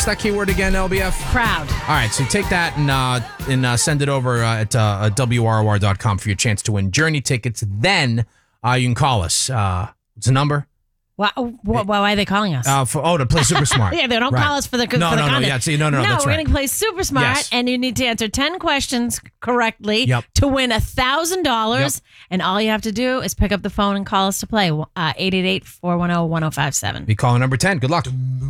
that keyword again, LBF? Proud. All right, so take that and send it over at WROR.com for your chance to win Journey tickets. Then you can call us. What's the number? Why are they calling us? To play Super Smart. Yeah, they don't call us for the No, content. yeah, see, no, that's we're right. going to play Super Smart, Yes. and you need to answer 10 questions correctly Yep. to win $1,000. Yep. And all you have to do is pick up the phone and call us to play. 888-410-1057. Be calling number 10. Good luck.